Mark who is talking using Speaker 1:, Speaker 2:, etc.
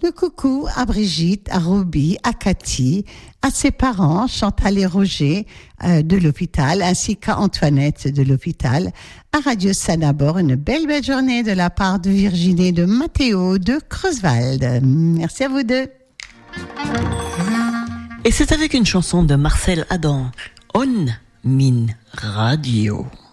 Speaker 1: de coucou à Brigitte, à Roby, à Cathy, à ses parents, Chantal et Roger de l'hôpital, ainsi qu'à Antoinette de l'hôpital. À Radio Sanabor, une belle journée de la part de Virginie et de Mathéo de Creuswald. Merci à vous deux.
Speaker 2: Et c'est avec une chanson de Marcel Adam, On Min Radio.